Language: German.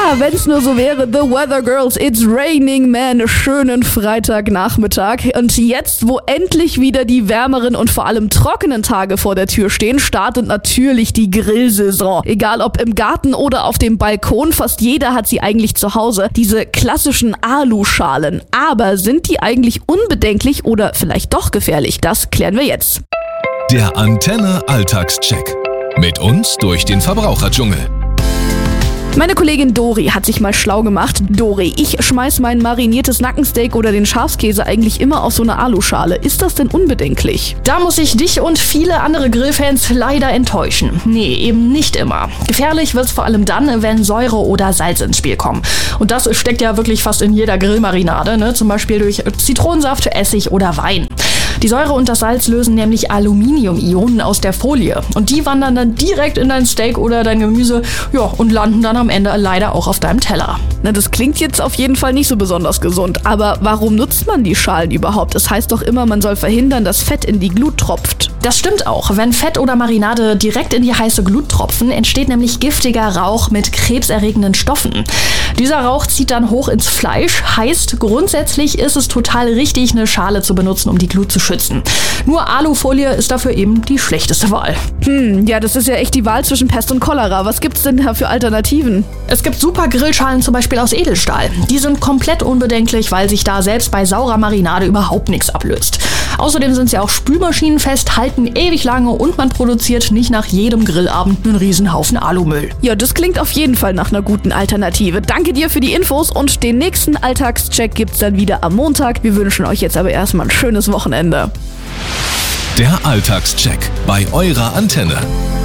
wenn's nur so wäre. The Weather Girls, it's raining, man. Schönen Freitagnachmittag. Und jetzt, wo endlich wieder die wärmeren und vor allem trockenen Tage vor der Tür stehen, startet natürlich die Grillsaison. Egal ob im Garten oder auf dem Balkon, fast jeder hat sie eigentlich zu Hause. Diese klassischen Aluschalen. Aber sind die eigentlich unbedenklich oder vielleicht doch gefährlich? Das klären wir jetzt. Der Antenne Alltagscheck. Mit uns durch den Verbraucherdschungel. Meine Kollegin Dori hat sich mal schlau gemacht. Dori, ich schmeiß mein mariniertes Nackensteak oder den Schafskäse eigentlich immer auf so eine Aluschale. Ist das denn unbedenklich? Da muss ich dich und viele andere Grillfans leider enttäuschen. Nee, eben nicht immer. Gefährlich wird's vor allem dann, wenn Säure oder Salz ins Spiel kommen. Und das steckt ja wirklich fast in jeder Grillmarinade, ne? Zum Beispiel durch Zitronensaft, Essig oder Wein. Die Säure und das Salz lösen nämlich Aluminium-Ionen aus der Folie. Und die wandern dann direkt in dein Steak oder dein Gemüse, ja, und landen dann am Ende leider auch auf deinem Teller. Na, das klingt jetzt auf jeden Fall nicht so besonders gesund. Aber warum nutzt man die Schalen überhaupt? Es heißt doch immer, man soll verhindern, dass Fett in die Glut tropft. Das stimmt auch. Wenn Fett oder Marinade direkt in die heiße Glut tropfen, entsteht nämlich giftiger Rauch mit krebserregenden Stoffen. Dieser Rauch zieht dann hoch ins Fleisch. Heißt, grundsätzlich ist es total richtig, eine Schale zu benutzen, um die Glut zu schützen. Nur Alufolie ist dafür eben die schlechteste Wahl. Ja, das ist ja echt die Wahl zwischen Pest und Cholera. Was gibt's denn da für Alternativen? Es gibt super Grillschalen zum Beispiel aus Edelstahl. Die sind komplett unbedenklich, weil sich da selbst bei saurer Marinade überhaupt nichts ablöst. Außerdem sind sie auch spülmaschinenfest, halten ewig lange und man produziert nicht nach jedem Grillabend einen Riesenhaufen Alumüll. Ja, das klingt auf jeden Fall nach einer guten Alternative. Danke dir für die Infos und den nächsten Alltagscheck gibt's dann wieder am Montag. Wir wünschen euch jetzt aber erstmal ein schönes Wochenende. Der Alltagscheck bei eurer Antenne.